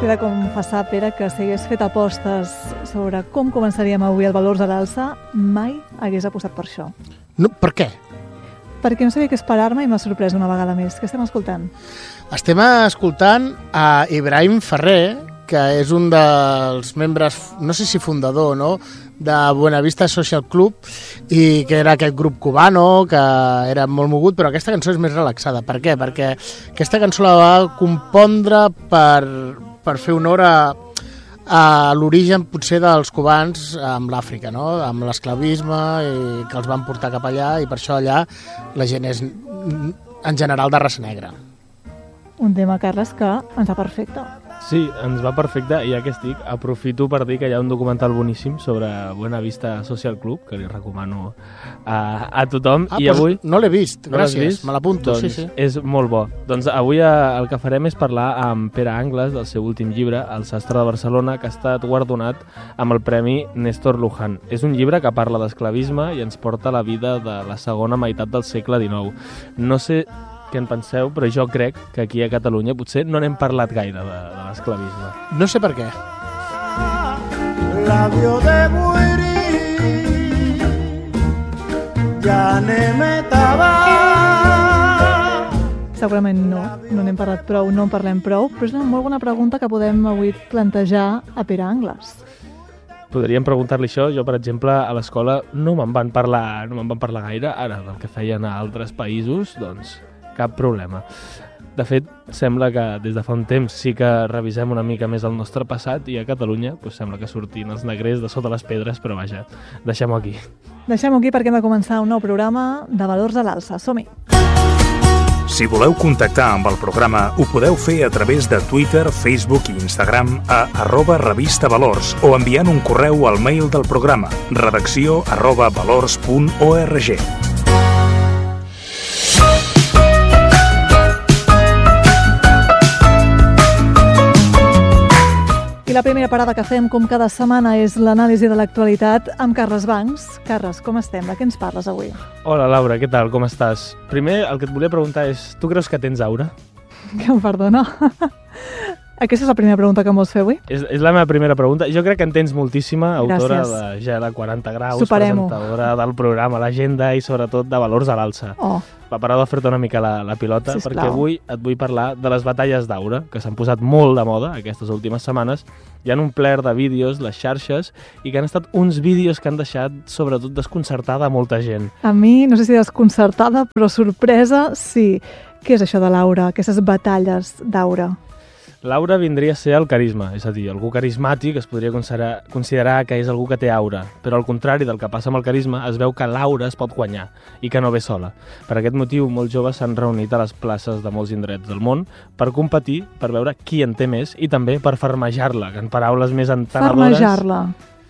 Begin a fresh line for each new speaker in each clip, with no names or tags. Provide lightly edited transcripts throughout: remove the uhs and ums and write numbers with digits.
T'he de confessar, Pere, que si hagués fet apostes sobre com començaríem avui el Valors a l'Alça, mai hagués apostat per això.
No, per què?
Perquè no sabia què esperar-me i m'ha sorprès una vegada més. Què estem escoltant?
Estem escoltant a Ibrahim Ferrer, que és un dels membres, no sé si fundador, no?, de Buenavista Social Club, i que era aquest grup cubano, que era molt mogut, però aquesta cançó és més relaxada. Per què? Perquè aquesta cançó la va compondre per fer honor a l'origen potser dels cubans amb l'Àfrica, no?, amb l'esclavisme, i que els van portar cap allà, i per això allà la gent és en general de raça negra.
Un tema, Carles, que ens va perfecte.
Sí, ens va perfecte, i ja que estic, aprofito per dir que hi ha un documental boníssim sobre Buenavista Social Club, que li recomano a tothom. I avui...
No l'he vist,
no
gràcies,
vist?
Me l'apunto.
Doncs
sí.
És molt bo. Doncs avui el que farem és parlar amb Pere Angles, del seu últim llibre, El sastre de Barcelona, que ha estat guardonat amb el Premi Néstor Luján. És un llibre que parla d'esclavisme i ens porta a la vida de la segona meitat del segle XIX. No sé què en penseu, però jo crec que aquí a Catalunya potser no n'hem parlat gaire de l'esclavisme.
No sé per què.
Labio de morir, ja n'emetava.
Segurament no n'hem parlat prou, no en parlem prou, però és una molt bona pregunta que podem avui plantejar a Pere Angles.
Podríem preguntar-li això. Jo, per exemple, a l'escola no me'n van parlar gaire. Ara, del que feien a altres països, doncs cap problema. De fet, sembla que des de fa un temps sí que revisem una mica més el nostre passat, i a Catalunya doncs sembla que sortin els negrers de sota les pedres, però vaja, deixem-ho aquí.
Deixem-ho aquí perquè hem de començar un nou programa de Valors a l'Alça. Som-hi!
Si voleu contactar amb el programa, ho podeu fer a través de Twitter, Facebook i Instagram a @revistavalors o enviant un correu al mail del programa redacció@valors.org.
La primera parada que fem, com cada setmana, és l'anàlisi de l'actualitat amb Carles Bancs. Carles, com estem? De què ens parles avui?
Hola, Laura, què tal? Com estàs? Primer, el que et volia preguntar és, tu creus que tens aura?
Que em perdona. Aquesta és la primera pregunta que em vols fer avui?
És la meva primera pregunta. Jo crec que en tens moltíssima, autora
Gràcies.
de Gela 40 graus,
Superem-ho.
presentadora del programa L'Agenda i sobretot de Valors a l'Alça.
Oh,
Va parar de fer-te una mica la pilota,
Sisplau.
perquè avui et vull parlar de les batalles d'aura, que s'han posat molt de moda aquestes últimes setmanes. Hi han omplert de vídeos les xarxes i que han estat uns vídeos que han deixat sobretot desconcertada a molta gent.
a mi, no sé si desconcertada, però sorpresa, sí. Què és això de l'aura, aquestes batalles d'aura?
L'aura vindria a ser el carisma, és a dir, algú carismàtic es podria considerar que és algú que té aura, però al contrari del que passa amb el carisma, es veu que l'aura es pot guanyar i que no ve sola. Per aquest motiu, molts joves s'han reunit a les places de molts indrets del món per competir, per veure qui en té més i també per farmejar-la, que en paraules més entenedores...
Farmejar-la.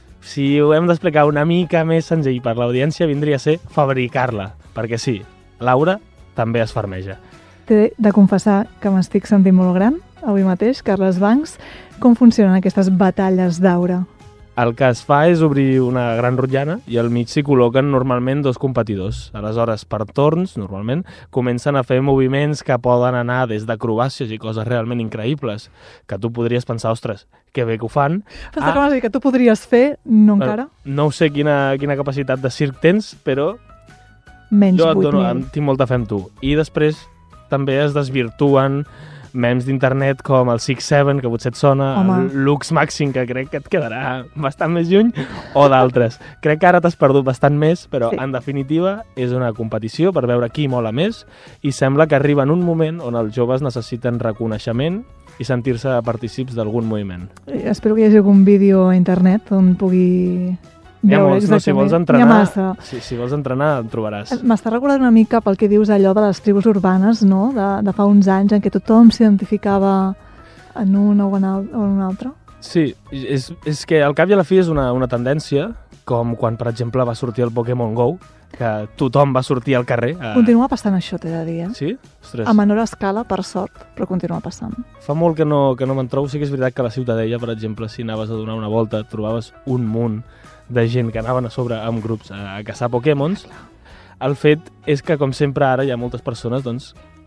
Si ho hem d'explicar una mica més senzill per l'audiència, vindria a ser fabricar-la, perquè sí, l'aura també es farmeja.
T'he de confessar que m'estic sentint molt gran avui mateix, Carles Bancs. Com funcionen aquestes batalles d'aura?
El que es fa és obrir una gran rotllana i al mig s'hi col·loquen normalment dos competidors. Aleshores, per torns, normalment, comencen a fer moviments que poden anar des d'acrobàcies i coses realment increïbles, que tu podries pensar, ostres, que bé que ho fan.
Però com has dit que tu podries fer, no encara?
No sé quina capacitat de circ tens, però
Menys
jo
8.000.
tinc molta fe en tu. I després també es desvirtuen memes d'internet com el 6-7, que potser et sona,
Home.
el Lux Màxim, que crec que et quedarà bastant més lluny, o d'altres. Crec que ara t'has perdut bastant més, però
Sí.
en definitiva és una competició per veure qui mola més i sembla que arriba en un moment on els joves necessiten reconeixement i sentir-se partícips d'algun moviment.
Espero que hi hagi algun vídeo a internet on pugui
Hi ha
veure
molts, no? Si vols
exactament. Hi ha
entrenar,
massa.
si vols entrenar, en trobaràs.
M'està recordant una mica pel que dius allò de les tribus urbanes, no? De fa uns anys en què tothom s'identificava en una o en una altra.
Sí, és que al cap i a la fi és una tendència, com quan, per exemple, va sortir el Pokémon GO, que tothom va sortir al carrer.
Continua passant això, t'he de dir, eh?
Sí? Ostres,
A menor escala, per sort, però continua passant.
fa molt que no me'n trobo. Sí que és veritat que a la Ciutadella, per exemple, si anaves a donar una volta, et trobaves un munt de gent que anaven a sobre amb grups a caçar Pokémons. El fet és que, com sempre, ara hi ha moltes persones doncs,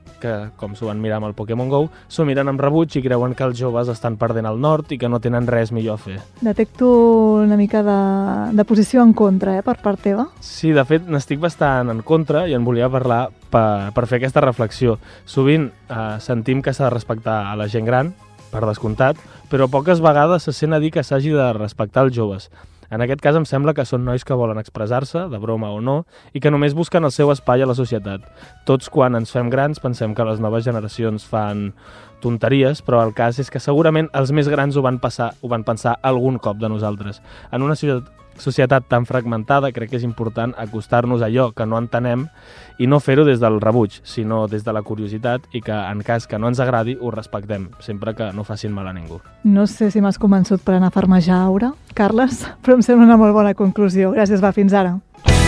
que, com s'ho van mirar amb el Pokémon GO, s'ho miren amb rebuig i creuen que els joves estan perdent el nord i que no tenen res millor a fer.
Detecto una mica de posició en contra, per part teva.
Sí, de fet, n'estic bastant en contra i en volia parlar per fer aquesta reflexió. Sovint sentim que s'ha de respectar a la gent gran, per descomptat, però poques vegades se sent a dir que s'hagi de respectar els joves. En aquest cas em sembla que són nois que volen expressar-se, de broma o no, i que només busquen el seu espai a la societat. Tots, quan ens fem grans, pensem que les noves generacions fan tonteries, però el cas és que segurament els més grans ho van pensar algun cop de nosaltres. En una societat tan fragmentada, crec que és important acostar-nos a allò que no entenem i no fer-ho des del rebuig, sinó des de la curiositat i que, en cas que no ens agradi, ho respectem, sempre que no facin mal a ningú.
No sé si m'has convençut per anar a farmejar, Aura, Carles, però em sembla una molt bona conclusió. Gràcies, fins ara.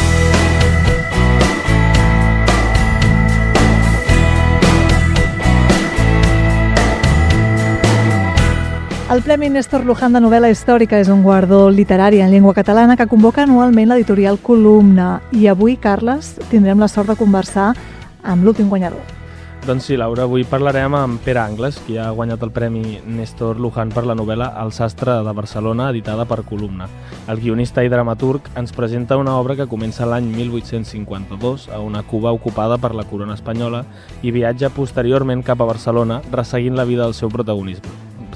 El Premi Néstor Luján de novel·la històrica és un guardó literari en llengua catalana que convoca anualment l'editorial Columna. I avui, Carles, tindrem la sort de conversar amb l'últim guanyador.
Doncs sí, Laura, avui parlarem amb Pere Angles, qui ha guanyat el Premi Néstor Luján per la novel·la El sastre de Barcelona, editada per Columna. El guionista i dramaturg ens presenta una obra que comença l'any 1852 a una Cuba ocupada per la corona espanyola i viatja posteriorment cap a Barcelona, resseguint la vida del seu protagonista,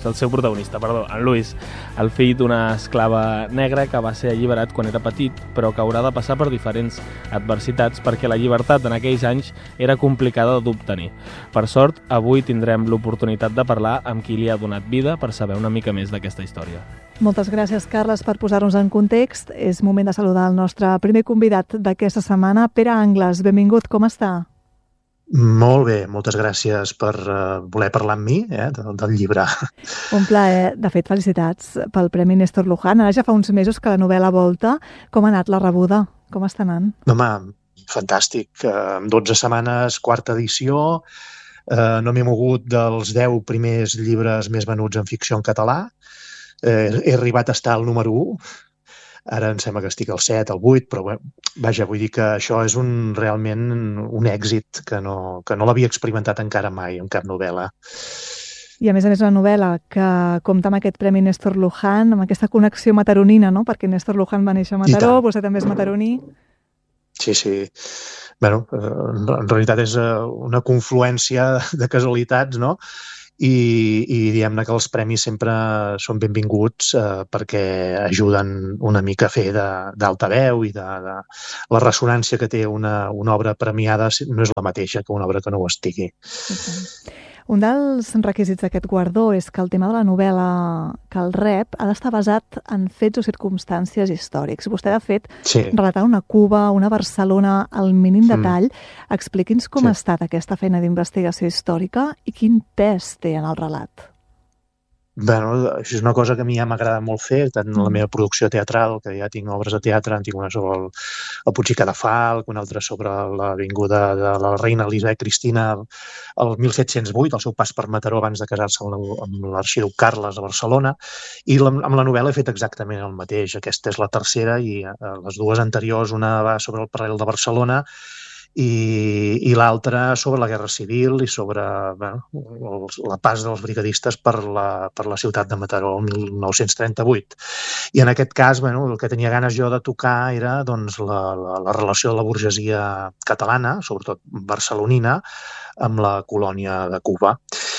en Luis, el fill d'una esclava negra que va ser alliberat quan era petit, però que haurà de passar per diferents adversitats perquè la llibertat en aquells anys era complicada d'obtenir. Per sort, avui tindrem l'oportunitat de parlar amb qui li ha donat vida per saber una mica més d'aquesta història.
Moltes gràcies, Carles, per posar-nos en context. És moment de saludar el nostre primer convidat d'aquesta setmana, Pere Angles. Benvingut, com està?
Molt bé, moltes gràcies per voler parlar amb mi del llibre.
Un plaer. De fet, felicitats pel Premi Néstor Luján. Ara ja fa uns mesos que la novel·la volta. Com ha anat la rebuda? Com està anant?
Home, fantàstic. 12 setmanes, quarta edició. No m'he mogut dels 10 primers llibres més venuts en ficció en català. He arribat a estar al número 1. Ara em sembla que estic al 7, al 8, però vaja, vull dir que això és realment un èxit que no l'havia experimentat encara mai en cap novel·la.
I a més una novel·la que compta amb aquest Premi Néstor Luján, amb aquesta connexió mataronina, no? Perquè Néstor Luján va néixer a Mataró, vostè també és mataroní.
Sí. Bueno, en realitat és una confluència de casualitats, no? I diguem-ne que els premis sempre són benvinguts perquè ajuden una mica a fer d'altaveu i la ressonància que té una obra premiada no és la mateixa que una obra que no ho estigui.
Un dels requisits d'aquest guardó és que el tema de la novel·la que el rep ha d'estar basat en fets o circumstàncies històrics. Vostè, de fet, relatar una Cuba, una Barcelona al mínim detall. Expliqui'ns com ha estat aquesta feina d'investigació històrica i quin pes té en el relat.
Bueno, això és una cosa que a mi ja m'agrada molt fer, tant en la meva producció teatral, que ja tinc obres de teatre, en tinc una sobre el Puig i Cadafalc, una altra sobre l'avinguda de la reina Elisabet Cristina el 1708, el seu pas per Mataró abans de casar-se amb l'arxiduc Carles a Barcelona, i amb la novel·la he fet exactament el mateix. Aquesta és la tercera i les dues anteriors, una va sobre el Parrell de Barcelona i l'altra sobre la Guerra Civil i sobre la pas dels brigadistes per la ciutat de Mataró el 1938. I en aquest cas, el que tenia ganes jo de tocar era la relació de la burgesia catalana, sobretot barcelonina, amb la colònia de Cuba.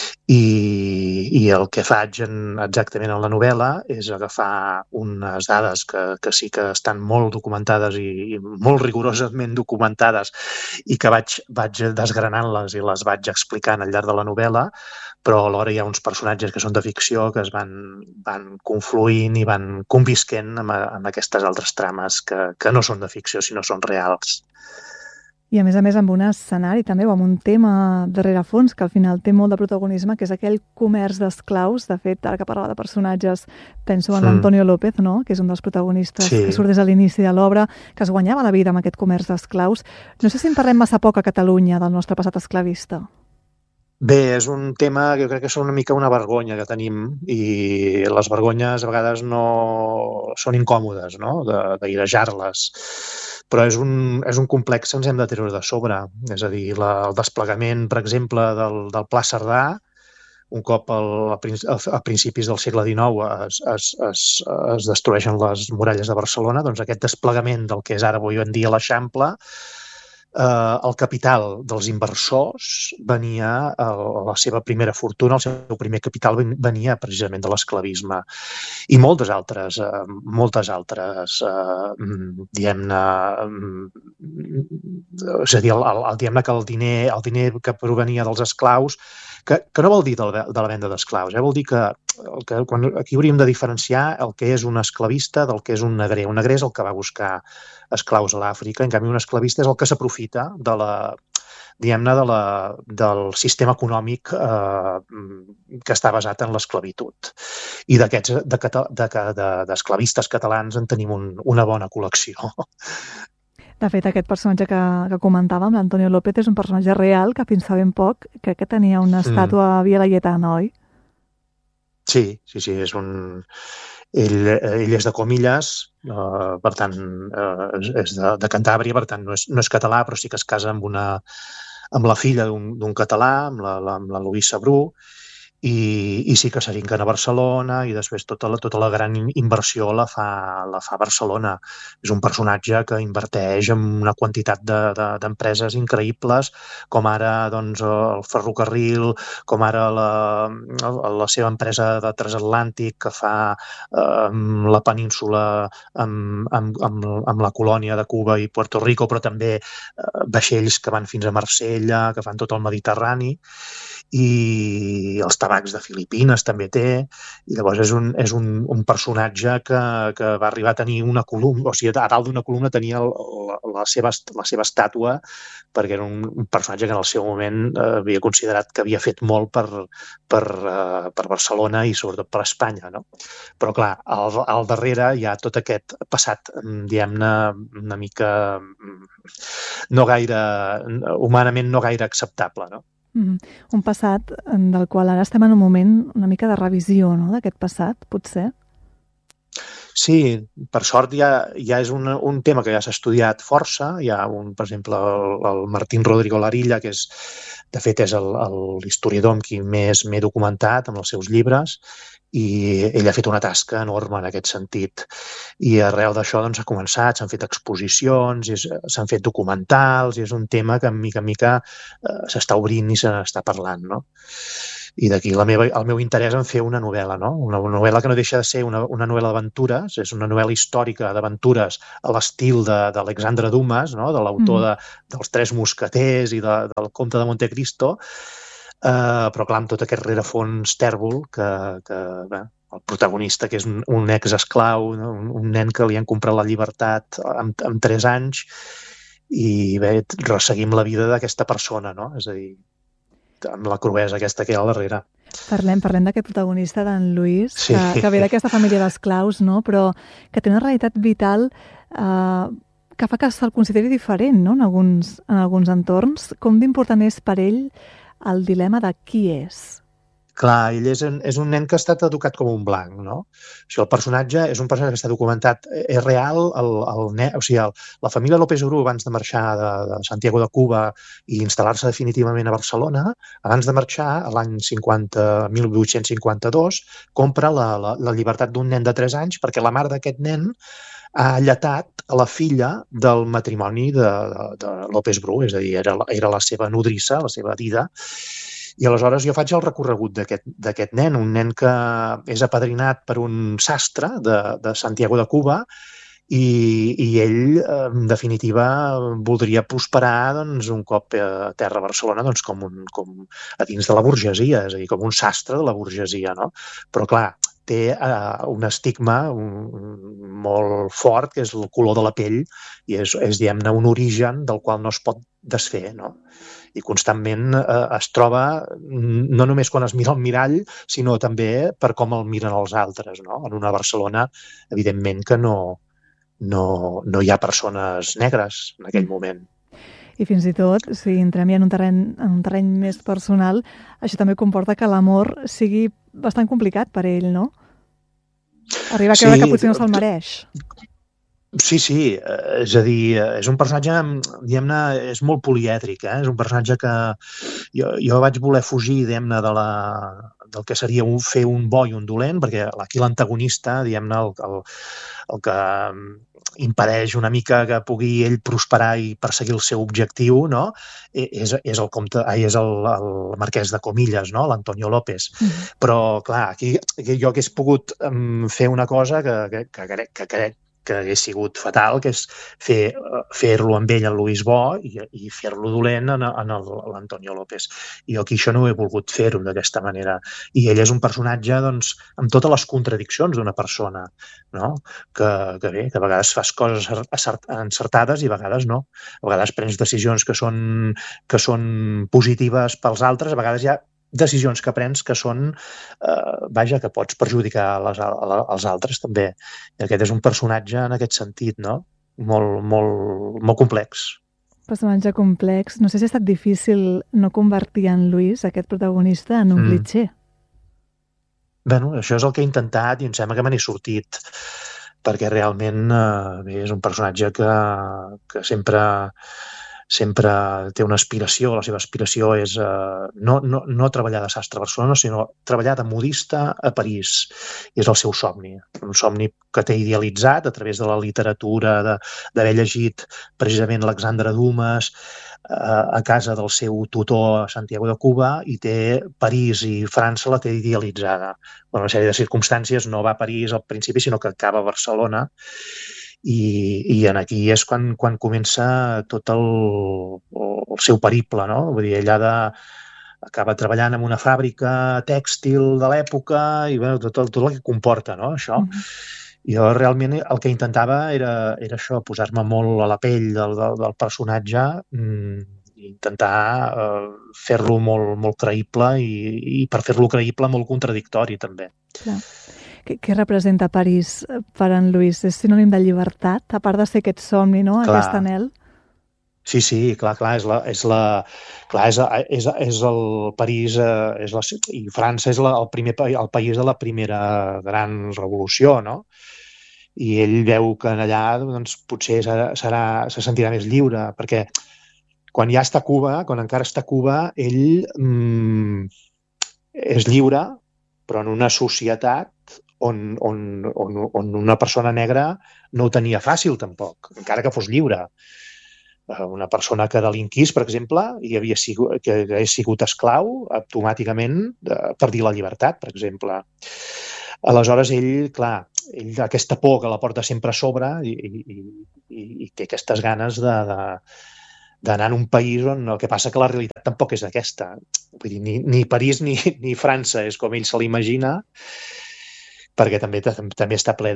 I el que faig exactament en la novel·la és agafar unes dades que sí que estan molt documentades i molt rigorosament documentades i que vaig desgranant-les i les vaig explicant al llarg de la novel·la, però alhora hi ha uns personatges que són de ficció que es van confluint i van convisquent amb aquestes altres trames que no són de ficció sinó són reals.
I a més amb un escenari també o amb un tema de rerefons que al final té molt de protagonisme, que és aquell comerç d'esclaus. De fet, ara que parlava de personatges, penso en l'Antonio López, no? Que és un dels protagonistes que surt des de l'inici de l'obra, que es guanyava la vida amb aquest comerç d'esclaus. No sé si en parlem massa poc a Catalunya del nostre passat esclavista.
Bé, és un tema que jo crec que és una mica una vergonya que tenim i les vergonyes a vegades no són incòmodes, no? D'airejar-les. però és un complex que ens hem de treure de sobre. És a dir, el desplegament, per exemple, del Pla Cerdà, un cop a principis del segle XIX es destrueixen les muralles de Barcelona, doncs aquest desplegament del que és ara avui en dia l'Eixample, el capital dels inversors venia, la seva primera fortuna, el seu primer capital venia precisament de l'esclavisme. I moltes altres, diguem-ne, és a dir, diguem-ne que el diner que provenia dels esclaus, que no vol dir de la venda d'esclaus, vol dir que aquí hauríem de diferenciar el que és un esclavista del que és un negrer. Un negrer és el que va buscar esclaus a l'Àfrica, en canvi un esclavista és el que s'aprofita del sistema econòmic que està basat en l'esclavitud. I d'aquests d'esclavistes catalans en tenim una bona col·lecció.
De fet, aquest personatge que comentàvem, l'Antonio López, és un personatge real que fins fa ben poc crec que tenia una estàtua a Via Laietana, oi?
Sí, és ell és de Comillas, per tant, és de Cantàbria, per tant, no és català, però sí que es casa amb la filla d'un català, amb la Luisa Bru, i sí que s'arinquen a Barcelona i després tota la gran inversió la fa Barcelona. És un personatge que inverteix en una quantitat d'empreses increïbles, com ara doncs, el ferrocarril, com ara la seva empresa de transatlàntic que fa la península amb la colònia de Cuba i Puerto Rico, però també vaixells que van fins a Marsella, que fan tot el Mediterrani, i els tabacs de Filipines també té, i llavors és un personatge que va arribar a tenir una columna, o sigui, a dalt d'una columna tenia la seva estàtua, perquè era un personatge que en el seu moment havia considerat que havia fet molt per Barcelona i sobretot per Espanya, no? Però clar, al darrere hi ha tot aquest passat, diguem-ne, una mica humanament no gaire acceptable, no?
Un passat del qual ara estem en un moment una mica de revisió, no?, d'aquest passat, potser?
Sí, per sort ja és un tema que ja s'ha estudiat força. Hi ha, per exemple, el Martín Rodrigo Larilla, que de fet és l'historiador amb qui més m'he documentat amb els seus llibres, i ell ha fet una tasca enorme en aquest sentit. I arrel d'això s'ha començat, s'han fet exposicions, s'han fet documentals, i és un tema que mica en mica s'està obrint i se n'està parlant, no? I d'aquí el meu interès en fer una novel·la, no? Una novel·la que no deixa de ser una novel·la d'aventures, és una novel·la històrica d'aventures a l'estil d'Alexandre Dumas, no? De l'autor dels Tres Mosqueters i del Comte de Montecristo, però clar, amb tot aquest rerefons tèrbol que el protagonista, que és un ex-esclau, un nen que li han comprat la llibertat amb 3 anys, i bé, resseguim la vida d'aquesta persona, no? És a dir, amb la cruesa aquesta que hi ha al darrere.
Parlem d'aquest protagonista, d'en Luis, que ve d'aquesta família d'esclaus, no? Però que té una realitat vital que fa que se'l consideri diferent, no?, en alguns entorns. Com d'important és per ell el dilema de qui és?
Clar, ell és un nen que ha estat educat com un blanc, no? O sigui, el personatge és un personatge que està documentat, és real, o sigui, la família López Bru, abans de marxar de Santiago de Cuba i instal·lar-se definitivament a Barcelona, abans de marxar, a l'any 1852, compra la llibertat d'un nen de 3 anys perquè la mare d'aquest nen ha alletat a la filla del matrimoni de López Bru, és a dir, era la seva nodrissa, la seva dida. I aleshores jo faig el recorregut d'aquest nen, un nen que és apadrinat per un sastre de Santiago de Cuba, i ell, en definitiva, voldria prosperar un cop a terra a Barcelona com a dins de la burgesia, és a dir, com un sastre de la burgesia, no? Però clar, té un estigma molt fort, que és el color de la pell, i és diguem-ne, un origen del qual no es pot desfer, no? I constantment es troba, no només quan es mira al mirall, sinó també per com el miren els altres, no? En una Barcelona, evidentment, que no hi ha persones negres en aquell moment.
I fins i tot, si entrem ja en un terreny més personal, això també comporta que l'amor sigui bastant complicat per ell, no? Arriba a creure que potser no se'l mereix.
Sí, és a dir, és un personatge, diguem-ne, és molt polièdric, és un personatge que jo vaig voler fugir, diguem-ne, del que seria fer un bo i un dolent, perquè aquí l'antagonista, diguem-ne, el que impedeix una mica que pugui ell prosperar i perseguir el seu objectiu, no? És el comte, és el marquès de Comillas, no? L'Antonio López. Però, clar, aquí jo hagués pogut fer una cosa que crec que hagués sigut fatal, que és fer-lo amb ell, en Luis Bo, i fer-lo dolent en l'Antonio López. I jo aquí això no he volgut fer-ho d'aquesta manera. I ell és un personatge, doncs, amb totes les contradiccions d'una persona, no? Que bé, que a vegades fas coses encertades i a vegades no. A vegades prens decisions que són positives pels altres, a vegades hi ha decisions que prens que són, que pots perjudicar els altres també. I aquest és un personatge en aquest sentit, no? Molt complex.
Personatge complex. No sé si ha estat difícil no convertir en Luis, aquest protagonista, en un clitxé.
Bueno, això és el que he intentat i em sembla que me n'he sortit, perquè realment és un personatge que sempre té una aspiració, la seva aspiració és no treballar de sastre a Barcelona, sinó treballar de modista a París. I és el seu somni, un somni que té idealitzat a través de la literatura, d'haver llegit precisament l'Alexandre Dumas a casa del seu tutor a Santiago de Cuba, i té París i França la té idealitzada. Per una sèrie de circumstàncies no va a París al principi, sinó que acaba a Barcelona. I aquí és quan comença tot el seu periple, no? Vull dir, ella acaba treballant en una fàbrica tèxtil de l'època i tot el que comporta, no? Això. Jo realment el que intentava era això, posar-me molt a la pell del personatge, intentar fer-lo molt creïble i per fer-lo creïble molt contradictori també.
Clar. Què representa París per en Luis? És sinònim de llibertat, a part de ser aquest somni, no? Aquest anhel?
Sí, clar, és el París, i França és el país de la primera gran revolució, no? I ell veu que allà doncs, potser se sentirà més lliure, perquè quan ja està a Cuba, quan encara està a Cuba, ell és lliure, però en una societat on una persona negra no ho tenia fàcil tampoc, encara que fos lliure. Una persona que delinquís, per exemple, que hagués sigut esclau, automàticament perdia la llibertat, per exemple. Aleshores, ell aquesta por que la porta sempre a sobre i té aquestes ganes d'anar en un país on el que passa que la realitat tampoc és aquesta. Vull dir, ni París ni França és com ell se l'imagina, perquè també està ple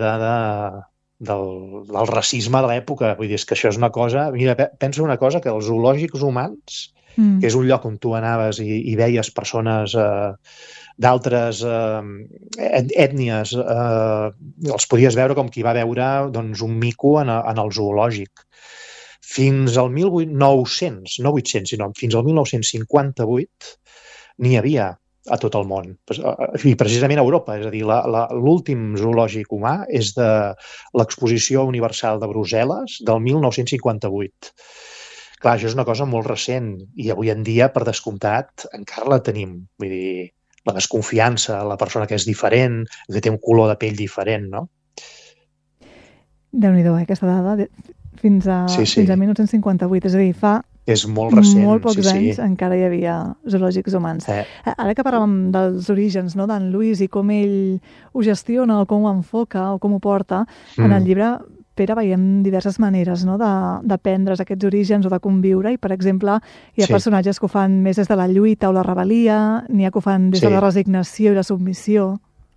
del racisme de l'època. Vull dir, és que això és una cosa... Mira, pensa una cosa, que els zoològics humans, que és un lloc on tu anaves i veies persones d'altres ètnies, els podies veure com qui va veure doncs, un mico en el zoològic. Fins al 1900, no 800, sinó fins al 1958 n'hi havia a tot el món, i precisament a Europa. És a dir, l'últim zoològic humà és de l'Exposició Universal de Brussel·les del 1958. Clar, això és una cosa molt recent i avui en dia, per descomptat, encara la tenim. Vull dir, la desconfiança, la persona que és diferent, que té un color de pell diferent, no?
Déu-n'hi-do, aquesta dada, fins a 1958, és a dir, fa
és molt recent.
Molt pocs anys encara hi havia zoològics humans. Ara que parlàvem dels orígens, no, d'en Luis i com ell ho gestiona o com ho enfoca o com ho porta, en el llibre, Pere, veiem diverses maneres, no, d'aprendre's aquests orígens o de conviure, i per exemple hi ha personatges que ho fan més des de la lluita o la rebel·lia, n'hi ha que ho fan des de la resignació i la submissió.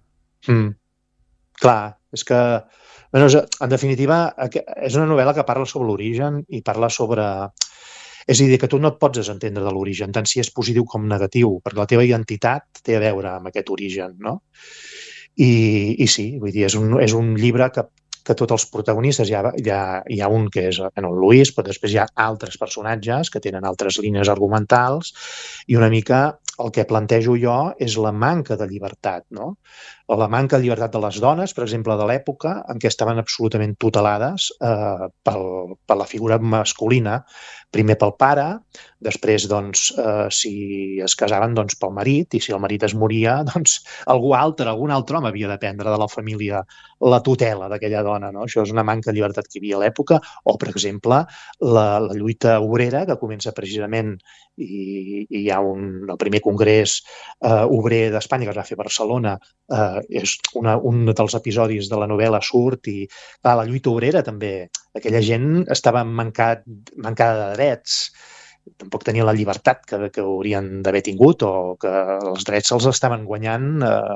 Clar, és que en definitiva és una novel·la que parla sobre l'origen i parla sobre... És a dir, que tu no et pots desentendre de l'origen, tant si és positiu com negatiu, perquè la teva identitat té a veure amb aquest origen, no? I sí, vull dir, és un llibre que tots els protagonistes, hi ha un que és el Luis, però després hi ha altres personatges que tenen altres línies argumentals i una mica el que plantejo jo és la manca de llibertat, no? La manca de llibertat de les dones, per exemple, de l'època en què estaven absolutament tutelades per la figura masculina, primer pel pare, després, doncs, si es casaven, doncs, pel marit, i si el marit es moria, doncs, algun altre home havia de prendre de la família la tutela d'aquella dona, no? Això és una manca de llibertat que hi havia a l'època, o, per exemple, la lluita obrera, que comença precisament, i hi ha el primer congrés obrer d'Espanya que es va fer a Barcelona, és un dels episodis de la novel·la surt, i la lluita obrera també, aquella gent estava mancada de drets, tampoc tenien la llibertat que haurien d'haver tingut, o que els drets se'ls estaven guanyant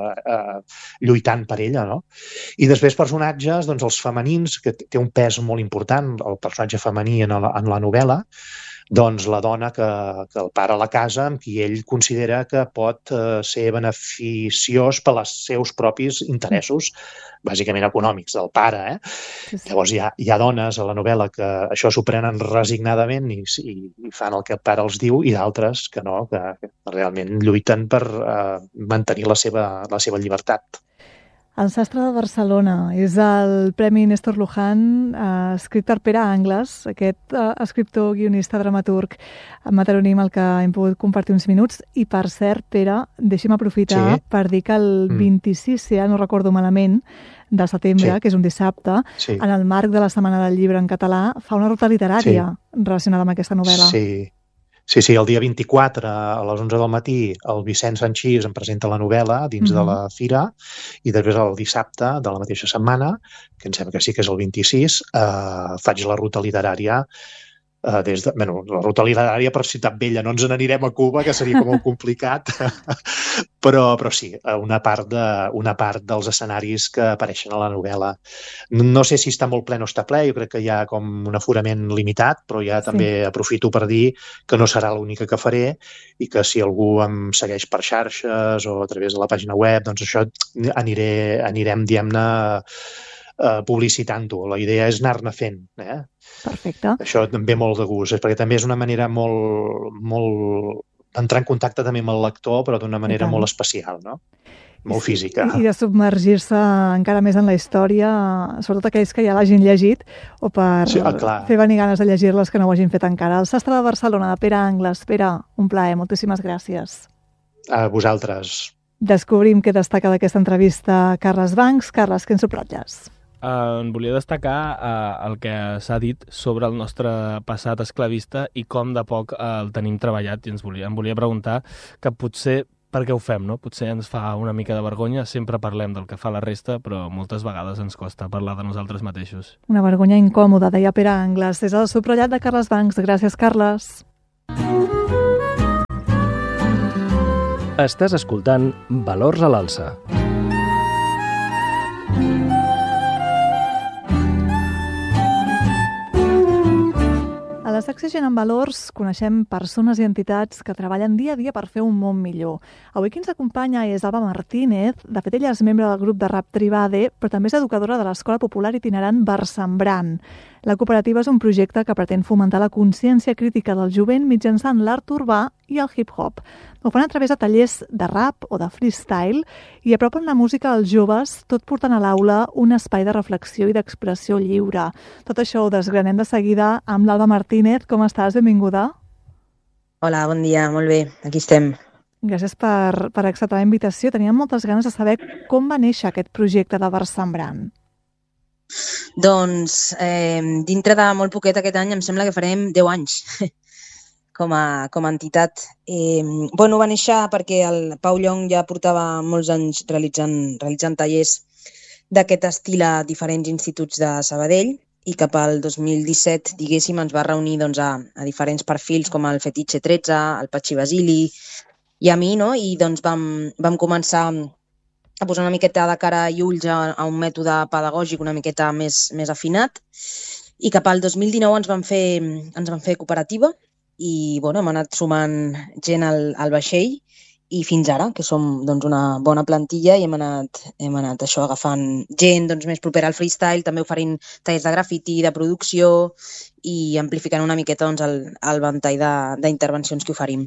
lluitant per ella, no? I després personatges, doncs els femenins, que té un pes molt important, el personatge femení en la novel·la, doncs la dona que el pare a la casa, amb qui ell considera que pot ser beneficiós per als seus propis interessos, bàsicament econòmics, del pare. Sí. Llavors hi ha dones a la novel·la que això s'ho prenen resignadament i fan el que el pare els diu, i d'altres que no, que realment lluiten per mantenir la seva llibertat.
El sastre de Barcelona és el Premi Néstor Luján, escrit per Pere Angles, aquest escriptor, guionista, dramaturg mataroní amb el que hem pogut compartir uns minuts. I, per cert, Pere, deixi'm aprofitar per dir que el 26, si ja no recordo malament, de setembre, que és un dissabte, en el marc de la Setmana del Llibre en català, fa una ruta literària relacionada amb aquesta novel·la.
Sí, el dia 24 a les 11 del matí el Vicent Sanchís em presenta la novel·la dins de la fira, i després el dissabte de la mateixa setmana, que em sembla que sí que és el 26, faig la ruta literària la ruta literària per Ciutat Vella. No ens n'anirem a Cuba, que seria com molt complicat, però sí, una part dels escenaris que apareixen a la novel·la. No sé si està molt ple o no està ple, jo crec que hi ha com un aforament limitat, però ja també aprofito per dir que no serà l'única que faré, i que si algú em segueix per xarxes o a través de la pàgina web, doncs això anirem, diguem-ne, publicitant-ho. La idea és anar-ne fent.
Perfecte. Això
també molt de gust, perquè també és una manera molt d'entrar en contacte també amb el lector, però d'una manera molt especial, no? Molt física.
I de submergir-se encara més en la història, sobretot aquells que ja l'hagin llegit, o per fer venir ganes de llegir-les que no ho hagin fet encara. El sastre de Barcelona, de Pere Angles. Pere, un plaer, moltíssimes gràcies.
A vosaltres.
Descobrim què destaca d'aquesta entrevista Carles Bancs. Carles, què ens subratlles?
En volia destacar el que s'ha dit sobre el nostre passat esclavista i com de poc el tenim treballat, i em volia preguntar que potser per què ho fem, no? Potser ens fa una mica de vergonya, sempre parlem del que fa la resta, però moltes vegades ens costa parlar de nosaltres mateixos.
Una vergonya incòmoda, deia Pere Angles. És el subratllat de Carles Bancs. Gràcies, Carles.
Estàs escoltant Valors a l'Alça.
A la secció Gent amb Valors coneixem persones i entitats que treballen dia a dia per fer un món millor. Avui qui ens acompanya és Alba Martínez. De fet, ella és membre del grup de rap Tribade, però també és educadora de l'Escola Popular Itinerant Barsembrant. La cooperativa és un projecte que pretén fomentar la consciència crítica del jovent mitjançant l'art urbà i el hip-hop. Ho fan a través de tallers de rap o de freestyle i apropen la música als joves, tot portant a l'aula un espai de reflexió i d'expressió lliure. Tot això ho desgranem de seguida amb l'Alba Martínez. Com estàs? Benvinguda.
Hola, bon dia. Molt bé. Aquí estem.
Gràcies per acceptar la invitació. Teníem moltes ganes de saber com va néixer aquest projecte de Barsembrant.
Doncs, dintre de molt poquet aquest any, em sembla que farem 10 anys com a entitat. Va néixer perquè el Pau Llong ja portava molts anys realitzant tallers d'aquest estil a diferents instituts de Sabadell, i cap al 2017, diguéssim, ens va reunir a diferents perfils com el Fetitxe 13, el Patxi Basili i a mi, no? I doncs vam començar a posar una miqueta de cara i ulls a un mètode pedagògic una miqueta més afinat, i cap al 2019 ens van fer cooperativa i hem anat sumant gent al vaixell, i fins ara, que som una bona plantilla, i hem anat això, agafant gent més propera al freestyle, també oferint tallers de grafiti, de producció, i amplificant una miqueta el ventall d'intervencions que oferim.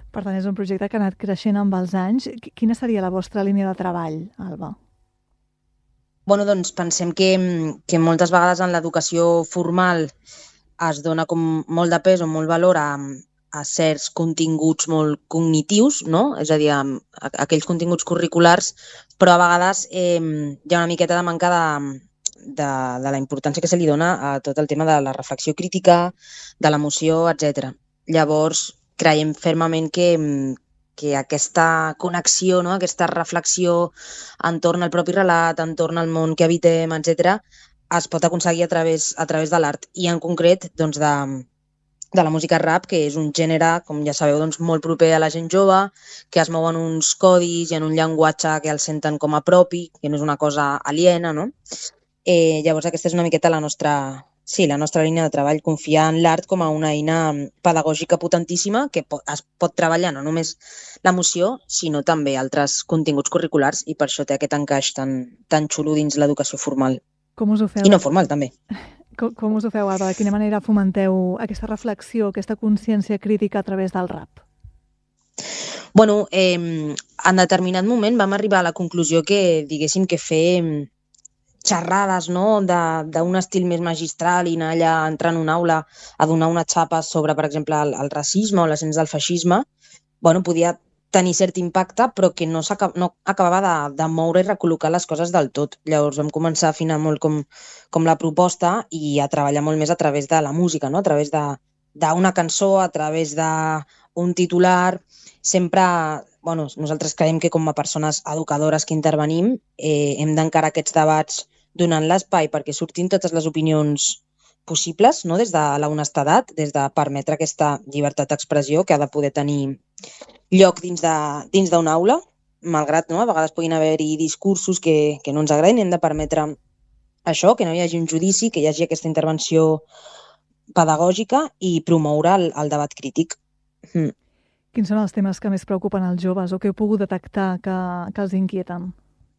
Per tant, és un projecte que ha anat creixent amb els anys. Quina seria la vostra línia de treball, Alba?
Bueno, doncs pensem que moltes vegades en l'educació formal es dona com molt de pes o molt valor a certs continguts molt cognitius, no? És a dir, a aquells continguts curriculars, però a vegades hi ha una miqueta de manca de la importància que se li dona a tot el tema de la reflexió crítica, de l'emoció, etc. Llavors, creiem fermament que aquesta connexió, no? Aquesta reflexió entorn al propi relat, entorn al món que habitem, etc., es pot aconseguir a través de l'art i en concret doncs, de la música rap, que és un gènere, com ja sabeu, doncs, molt proper a la gent jove, que es mouen uns codis i en un llenguatge que el senten com a propi, que no és una cosa aliena, no? Llavors aquesta és una miqueta la nostra línia de treball, confiar en l'art com a una eina pedagògica potentíssima que es pot treballar no només l'emoció, sinó també altres continguts curriculars i per això té aquest encaix tan xulo dins l'educació formal.
Com us ho feu?
I no formal, també.
Com us ho feu, Alba? De quina manera fomenteu aquesta reflexió, aquesta consciència crítica a través del rap?
Bueno, en determinat moment vam arribar a la conclusió que, diguéssim, que fer xerrades, no?, d'un estil més magistral i anar allà, entrar en una aula a donar una xapa sobre, per exemple, el racisme o l'ascens del feixisme, bueno, podia tenir cert impacte, però que no acabava de moure i recol·locar les coses del tot. Llavors vam començar a afinar molt com la proposta i a treballar molt més a través de la música, no? A través d'una cançó, a través d'un titular. Sempre, bueno, nosaltres creiem que com a persones educadores que intervenim hem d'encarar aquests debats donant l'espai perquè surtin totes les opinions possibles, no? Des de l'honestedat, des de permetre aquesta llibertat d'expressió que ha de poder tenir lloc dins d'una aula, malgrat no, a vegades puguin haver-hi discursos que no ens agradin, hem de permetre això, que no hi hagi un judici, que hi hagi aquesta intervenció pedagògica i promoure el debat crític.
Quins són els temes que més preocupen als joves o que heu pogut detectar que els inquieten?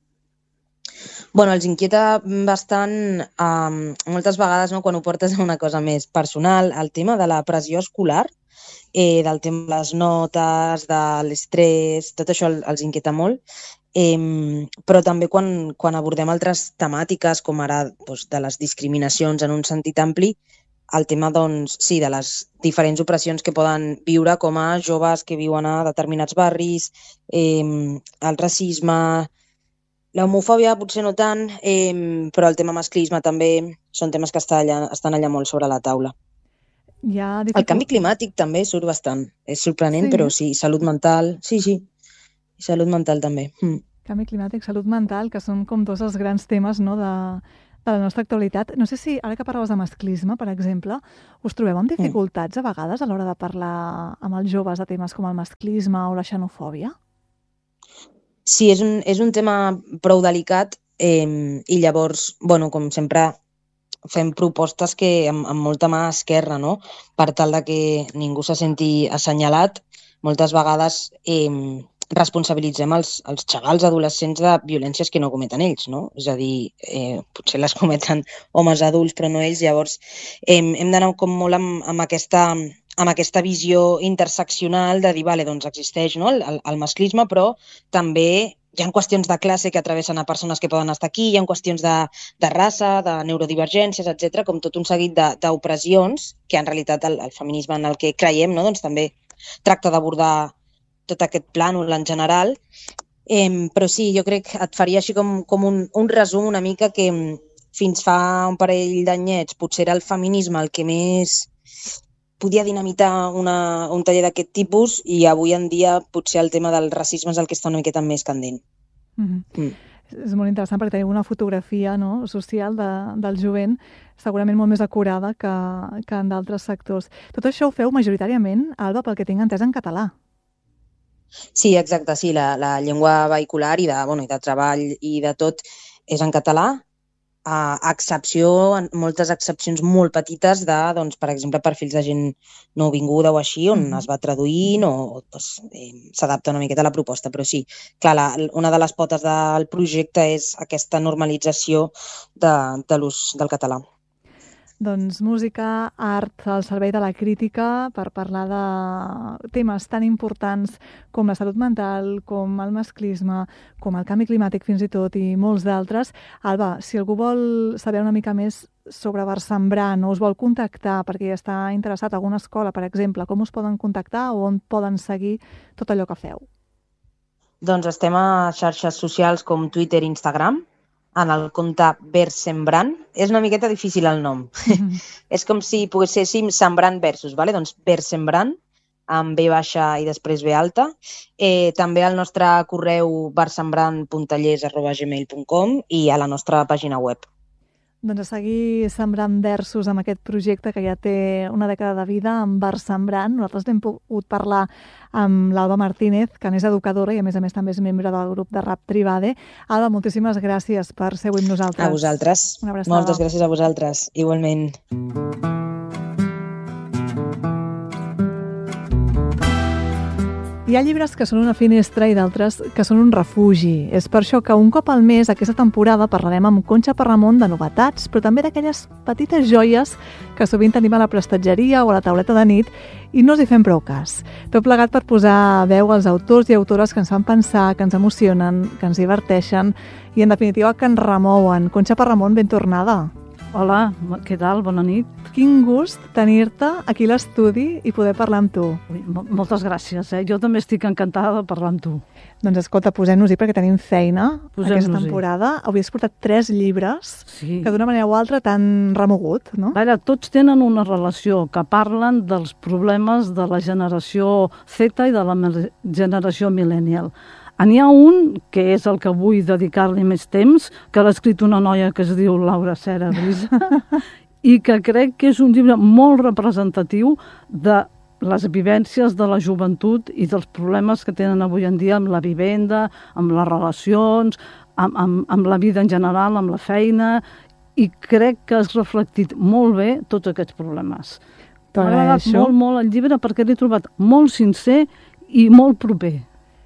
Bueno, els inquieta bastant, moltes vegades, no, quan ho portes a una cosa més personal, el tema de la pressió escolar, del tema de les notes, de l'estrès, tot això els inquieta molt, però també quan abordem altres temàtiques, com ara doncs, de les discriminacions en un sentit ampli, el tema doncs, sí, de les diferents opressions que poden viure com a joves que viuen a determinats barris, el racisme, l'homofòbia potser no tant, però el tema masclisme també són temes que estan allà molt sobre la taula. El canvi climàtic també surt bastant. És sorprenent, sí, però sí, salut mental, sí, i salut mental també.
Canvi climàtic, salut mental, que són com dos dels grans temes, no, de la nostra actualitat. No sé si, ara que parlaves de masclisme, per exemple, us trobeu amb dificultats a vegades a l'hora de parlar amb els joves de temes com el masclisme o la xenofòbia?
Sí, és un tema prou delicat i llavors, bueno, com sempre, fem propostes que amb molta mà esquerra, no? Per tal de que ningú se senti assenyalat. Moltes vegades responsabilitzem els xavals adolescents de violències que no cometen ells, no? És a dir, potser les cometen homes adults però no ells, llavors hem d'anar com molt amb aquesta visió interseccional de dir, vale, doncs existeix, no, el masclisme, però també hi ha qüestions de classe que travessen a persones que poden estar aquí, hi ha qüestions de raça, de neurodivergències, etc., com tot un seguit d'opressions que en realitat el feminisme en el que creiem, no, doncs també tracta d'abordar tot aquest plànol en general. Però sí, jo crec que et faria així com un resum una mica que fins fa un parell d'anyets potser era el feminisme el que més podia dinamitar un taller d'aquest tipus i avui en dia potser el tema del racisme és el que està una miqueta més candent.
És molt interessant perquè teniu una fotografia, no, social del jovent segurament molt més acurada que en d'altres sectors. Tot això ho feu majoritàriament, Alba, pel que tinc entès, en català.
Sí, exacte, sí, la llengua vehicular i de treball i de tot és en català, a excepció, moltes excepcions molt petites de, doncs, per exemple, perfils de gent nouvinguda o així, on es va traduint o s'adapta una miqueta a la proposta. Però sí, clar, una de les potes del projecte és aquesta normalització de l'ús del català.
Doncs música, art al servei de la crítica per parlar de temes tan importants com la salut mental, com el masclisme, com el canvi climàtic fins i tot i molts d'altres. Alba, si algú vol saber una mica més sobre Barsembrant o us vol contactar perquè està interessat en alguna escola, per exemple, com us poden contactar o on poden seguir tot allò que feu?
Doncs estem a xarxes socials com Twitter i Instagram, en el compte Barsembrant. És una miqueta difícil el nom. És com si poguéssim Sembrant versus, vale? Doncs Barsembrant, amb B baixa i després B alta. També al nostre correu barsembrant.tallers@gmail.com i a la nostra pàgina web.
Doncs a seguir sembrant versos amb aquest projecte que ja té una dècada de vida, amb Barsembrant. Nosaltres n'hem pogut parlar amb l'Alba Martínez, que és educadora i a més també és membre del grup de rap Tribade. Alba, moltíssimes gràcies per ser avui amb nosaltres.
A vosaltres.
Una abraçada.
Moltes gràcies a vosaltres, igualment.
Hi ha llibres que són una finestra i d'altres que són un refugi. És per això que un cop al mes, aquesta temporada, parlarem amb Conxa Parramon de novetats, però també d'aquelles petites joies que sovint tenim a la prestatgeria o a la tauleta de nit i no us hi fem prou cas. Tot plegat per posar veu als autors i autores que ens fan pensar, que ens emocionen, que ens diverteixen i, en definitiva, que ens remouen. Conxa Parramon, ben tornada.
Hola, què tal? Bona nit.
Quin gust tenir-te aquí a l'estudi i poder parlar amb tu.
Moltes gràcies. Jo també estic encantada de parlar amb tu.
Doncs escolta, posem-nos-hi perquè tenim feina aquesta temporada. Avui has portat 3 llibres que d'una manera o altra t'han remogut, no?
Tots tenen una relació, que parlen dels problemes de la generació Z i de la generació millennial. N'hi ha un, que és el que vull dedicar-li més temps, que l'ha escrit una noia que es diu Laura Cera Brisa, i que crec que és un llibre molt representatiu de les vivències de la joventut i dels problemes que tenen avui en dia amb la vivenda, amb les relacions, amb la vida en general, amb la feina, i crec que has reflectit molt bé tots aquests problemes. M'ha agradat molt el llibre perquè l'he trobat molt sincer i molt proper.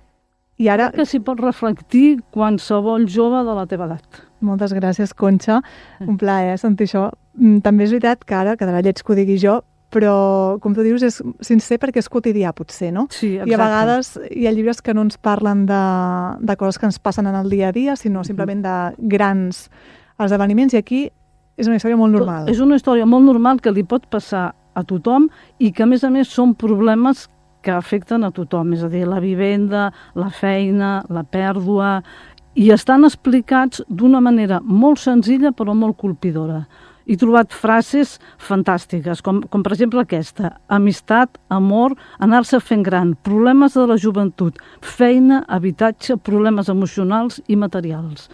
I ara
que s'hi pot reflectir qualsevol jove de la teva edat.
Moltes gràcies, Conxa. Un plaer sentir això. També és veritat que ara quedarà lleig que ho digui jo, però, com tu dius, és sincer perquè és quotidià, potser, no?
Sí, exacte.
I a vegades hi ha llibres que no ens parlen de coses que ens passen en el dia a dia, sinó simplement de grans esdeveniments, i aquí és una història molt normal.
És una història molt normal que li pot passar a tothom i que, a més, són problemes que afecten a tothom, és a dir, la vivenda, la feina, la pèrdua, i estan explicats d'una manera molt senzilla però molt colpidora. He trobat frases fantàstiques, com per exemple aquesta: amistat, amor, anar-se fent gran, problemes de la joventut, feina, habitatge, problemes emocionals i materials.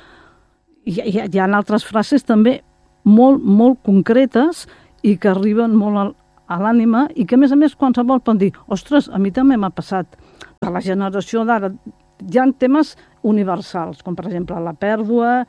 Hi ha altres frases també molt concretes i que arriben molt a l'ànima i que, a més, qualsevol pot dir: ostres, a mi també m'ha passat. De la generació d'ara hi ha temes universals, com per exemple la pèrdua,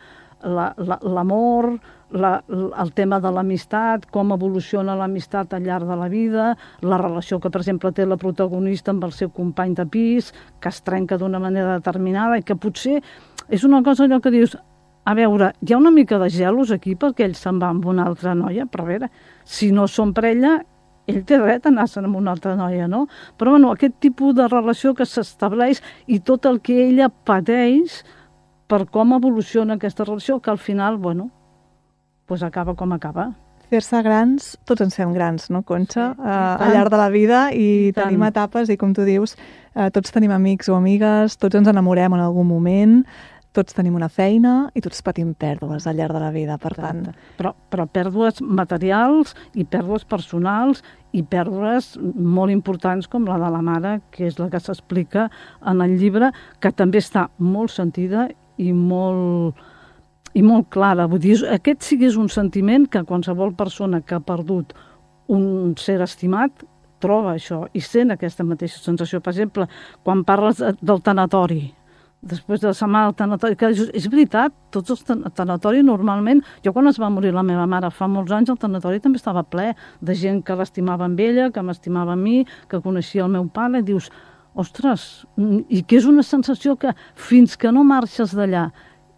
l'amor, el tema de l'amistat, com evoluciona l'amistat al llarg de la vida, la relació que, per exemple, té la protagonista amb el seu company de pis, que es trenca d'una manera determinada i que potser és una cosa allò que dius: a veure, hi ha una mica de gelos aquí perquè ell se'n va amb una altra noia, però a veure, si no són parella, ell té dret a anar-se'n amb una altra noia, no? Però, aquest tipus de relació que s'estableix i tot el que ella pateix per com evoluciona aquesta relació, que al final, pues acaba com acaba.
Fer-se grans, tots ens fem grans, no, Conxa? Al llarg de la vida i tenim etapes i, com tu dius, tots tenim amics o amigues, tots ens enamorem en algun moment, tots tenim una feina i tots patim pèrdues al llarg de la vida, per tant.
Però pèrdues materials i pèrdues personals i pèrdues molt importants com la de la mare, que és la que s'explica en el llibre, que també està molt sentida i molt clara. Vull dir, aquest sí que és un sentiment que qualsevol persona que ha perdut un ser estimat troba això i sent aquesta mateixa sensació. Per exemple, quan parles del tanatori, després de la setmana del tanatori, que és veritat, tots els tanatoris normalment, jo quan es va morir la meva mare fa molts anys, el tanatori també estava ple de gent que l'estimava amb ella, que m'estimava a mi, que coneixia el meu pare, i dius, ostres, i que és una sensació que fins que no marxes d'allà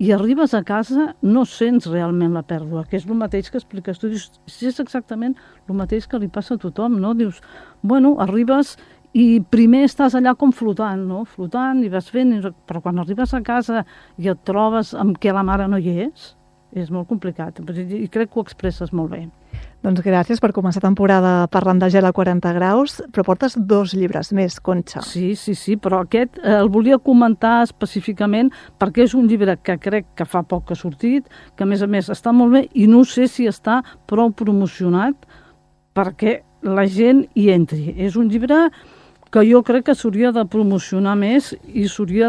i arribes a casa, no sents realment la pèrdua, que és el mateix que expliques tu. Dius, si és exactament el mateix que li passa a tothom, no? Dius, bueno, arribes i primer estàs allà com flotant, no? Flotant i vas fent, però quan arribes a casa i et trobes amb que la mare no hi és molt complicat. I crec que ho expresses molt bé.
Doncs gràcies per començar temporada parlant de gel a 40 graus, però portes 2 llibres més, Conxa.
Sí, però aquest el volia comentar específicament perquè és un llibre que crec que fa poc que ha sortit, que a més està molt bé i no sé si està prou promocionat perquè la gent hi entri. És un llibre que jo crec que s'hauria de promocionar més i s'hauria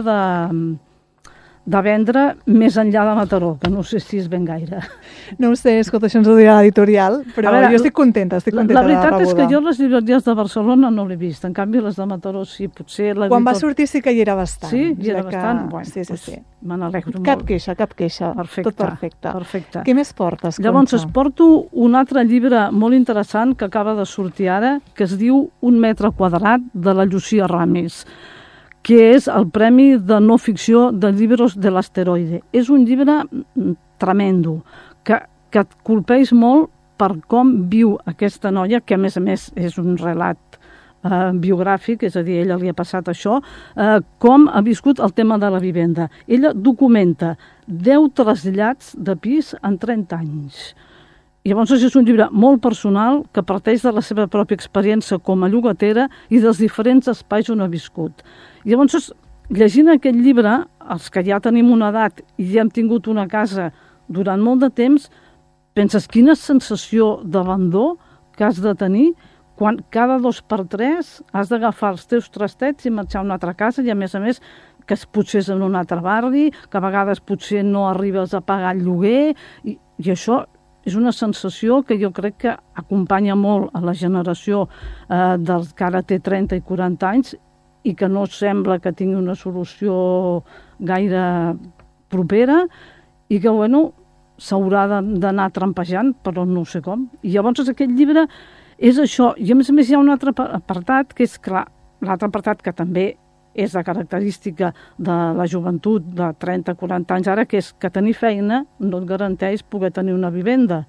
de vendre més enllà de Mataró, que no sé si és ben gaire.
No ho sé, escolta, això ens ho dirà l'editorial, però jo estic contenta de rebuda.
La veritat és que jo les llibreries de Barcelona no l'he vist, en canvi les de Mataró sí, potser...
Quan va sortir sí que hi era bastant.
Sí, hi era bastant? Bueno,
sí.
Me n'alegro molt.
Cap queixa.
Perfecte.
Tot perfecte. Què més portes, Conxa?
Llavors es porto un altre llibre molt interessant que acaba de sortir ara, que es diu 1 metre quadrat, de la Llucia Ramis, que és el Premi de No Ficció de Llibres de l'Asteroide. És un llibre tremendo, que et colpeix molt per com viu aquesta noia, que a més és un relat biogràfic, és a dir, ella li ha passat això, com ha viscut el tema de la vivenda. Ella documenta 10 trasllats de pis en 30 anys. I llavors és un llibre molt personal que parteix de la seva pròpia experiència com a llogatera i dels diferents espais on ha viscut. I llavors, llegint aquest llibre, els que ja tenim una edat i ja hem tingut una casa durant molt de temps, penses quina sensació d'abandó que has de tenir quan cada 2 per 3 has d'agafar els teus trastets i marxar a una altra casa i a més que potser és en un altre barri, que a vegades potser no arribes a pagar el lloguer i això és una sensació que jo crec que acompanya molt a la generació dels que ara té 30 i 40 anys i que no sembla que tingui una solució gaire propera i que, bueno, s'haurà d'anar trampejant, però no sé com. I llavors aquest llibre és això. I a més hi ha un altre apartat, que és clar, l'altre apartat que també és la característica de la joventut de 30-40 anys ara, que és que tenir feina no et garanteix poder tenir una vivenda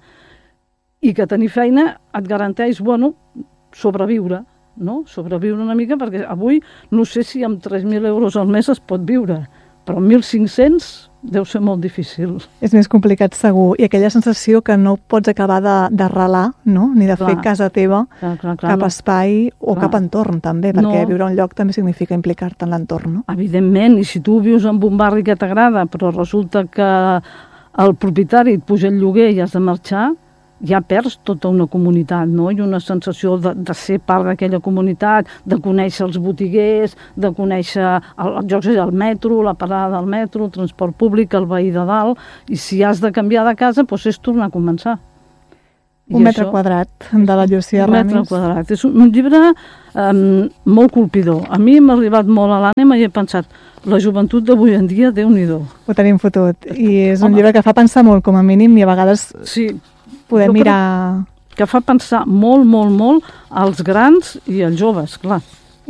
i que tenir feina et garanteix, bueno, sobreviure, no? Sobreviure una mica, perquè avui no sé si amb 3.000 euros al mes es pot viure, però amb 1.500 deu ser molt difícil.
És més complicat segur, i aquella sensació que no pots acabar d'arrelar, no? Ni de fer casa teva, cap espai o cap entorn també, perquè viure a un lloc també significa implicar-te en l'entorn, no?
Evidentment, i si tu vius en un barri que t'agrada, però resulta que el propietari et puja el lloguer i has de marxar, ja perds tota una comunitat, no? I una sensació de ser part d'aquella comunitat, de conèixer els botiguers, de conèixer el metro, la parada del metro, el transport públic, el veí de dalt, i si has de canviar de casa, doncs és tornar a començar.
1 metre quadrat de la Llucia Ramis.
1 metre quadrat. És un llibre molt colpidor. A mi m'ha arribat molt a l'ànima i he pensat, la joventut d'avui en dia, Déu-n'hi-do.
Ho tenim fotut. I és un llibre que fa pensar molt, com a mínim, i a vegades...
Sí.
Podem mirar...
Que fa pensar molt, molt, molt als grans i als joves, clar.